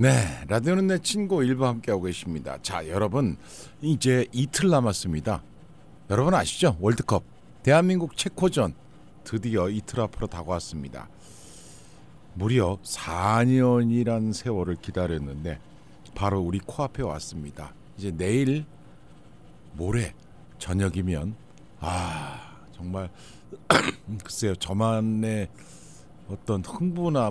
네, 라디오는 내 친구 일부 함께하고 계십니다. 자, 여러분 이제 이틀 남았습니다. 여러분 아시죠? 월드컵 대한민국 체코전 드디어 이틀 앞으로 다가왔습니다. 무려 4년이란 세월을 기다렸는데 바로 우리 코앞에 왔습니다. 이제 내일 모레 저녁이면 정말 글쎄요, 저만의 어떤 흥분함